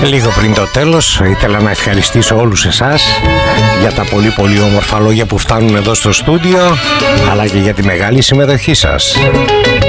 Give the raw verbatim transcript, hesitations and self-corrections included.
Λίγο πριν το τέλος ήθελα να ευχαριστήσω όλους εσάς για τα πολύ πολύ όμορφα λόγια που φτάνουν εδώ στο στούντιο, αλλά και για τη μεγάλη συμμετοχή σας.